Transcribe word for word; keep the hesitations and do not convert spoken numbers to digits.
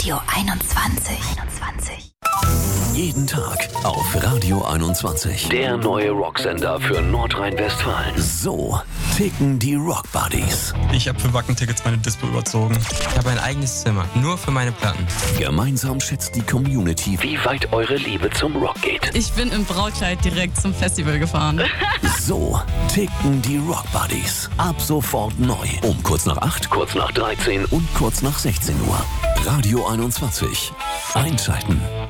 Radio einundzwanzig. einundzwanzig. Jeden Tag auf Radio einundzwanzig. Der neue Rocksender für Nordrhein-Westfalen. So ticken die Rock Buddies. Ich habe für Wackentickets meine Dispo überzogen. Ich habe ein eigenes Zimmer, nur für meine Platten. Gemeinsam schätzt die Community, wie weit eure Liebe zum Rock geht. Ich bin im Brautkleid direkt zum Festival gefahren. So ticken die Rock Buddies. Ab sofort neu. Um kurz nach acht, kurz nach dreizehn und kurz nach sechzehn Uhr. Radio einundzwanzig. Einschalten.